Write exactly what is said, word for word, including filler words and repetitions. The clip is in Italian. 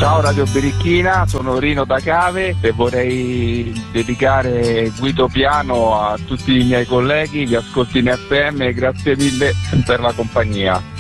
Ciao Radio Birichina, sono Rino da Cave e vorrei dedicare Guido Piano a tutti i miei colleghi, gli ascolti in F M, e grazie mille per la compagnia.